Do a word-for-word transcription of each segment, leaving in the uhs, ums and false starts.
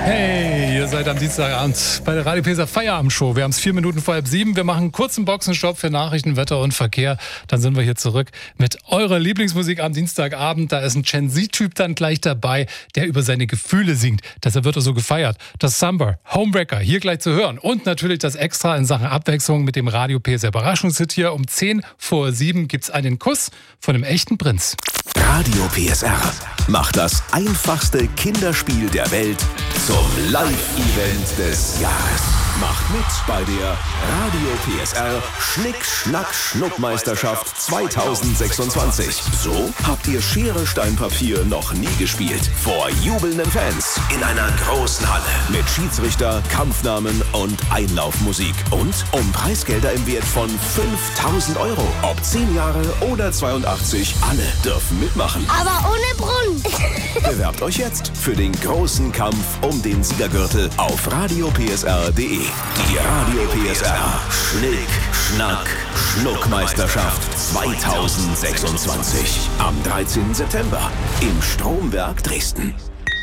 Hey, ihr seid am Dienstagabend bei der Radio P S R Feierabendshow. Wir haben es vier Minuten vor halb sieben. Wir machen einen kurzen Boxenstopp für Nachrichten, Wetter und Verkehr. Dann sind wir hier zurück mit eurer Lieblingsmusik am Dienstagabend. Da ist ein Gen Z-Typ dann gleich dabei, der über seine Gefühle singt. Deshalb wird er so gefeiert. Das Samba, Homewrecker, hier gleich zu hören. Und natürlich das Extra in Sachen Abwechslung mit dem Radio P S R Überraschungshit hier. Um zehn vor sieben gibt's einen Kuss von einem echten Prinz. Radio P S R macht das einfachste Kinderspiel der Welt zum Live-Event des Jahres. Macht mit bei der Radio P S R Schnick, Schnack, Schnuckmeisterschaft zweitausendsechsundzwanzig. So habt ihr Schere, Stein, Papier noch nie gespielt. Vor jubelnden Fans in einer großen Halle mit Schiedsrichter, Kampfnamen und Einlaufmusik. Und um Preisgelder im Wert von fünftausend Euro. Ob zehn Jahre oder zweiundachtzig, alle dürfen mitmachen. Aber ohne Brunnen. Bewerbt euch jetzt für den großen Kampf um den Siegergürtel auf radio p s r punkt d e. Die Radio P S R Schnick, Schnack, Schnuckmeisterschaft zweitausendsechsundzwanzig. Am dreizehnten September im Stromberg Dresden.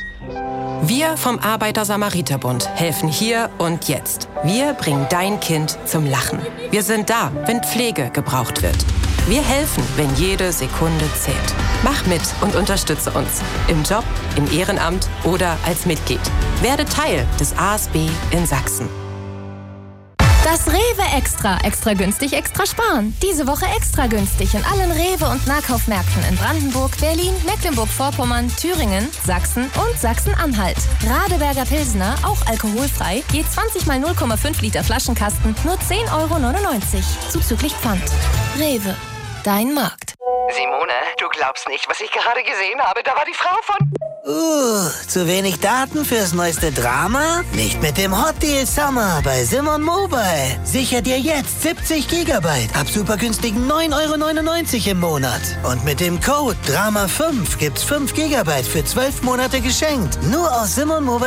Wir vom Arbeiter-Samariter-Bund helfen hier und jetzt. Wir bringen dein Kind zum Lachen. Wir sind da, wenn Pflege gebraucht wird. Wir helfen, wenn jede Sekunde zählt. Mach mit und unterstütze uns. Im Job, im Ehrenamt oder als Mitglied. Werde Teil des A S B in Sachsen. Das Rewe Extra. Extra günstig, extra sparen. Diese Woche extra günstig in allen Rewe- und Nahkaufmärkten in Brandenburg, Berlin, Mecklenburg-Vorpommern, Thüringen, Sachsen und Sachsen-Anhalt. Radeberger Pilsner, auch alkoholfrei, je zwanzig mal null Komma fünf Liter Flaschenkasten, nur zehn Euro neunundneunzig. Zuzüglich Pfand. Rewe. Dein Markt. Simone, du glaubst nicht, was ich gerade gesehen habe. Da war die Frau von... Uh, zu wenig Daten fürs neueste Drama? Nicht mit dem Hot Deal Summer bei Simon Mobile. Sicher dir jetzt siebzig Gigabyte ab supergünstigen neun Euro neunundneunzig im Monat. Und mit dem Code Drama fünf gibt's fünf Gigabyte für zwölf Monate geschenkt. Nur aus Simon Mobile.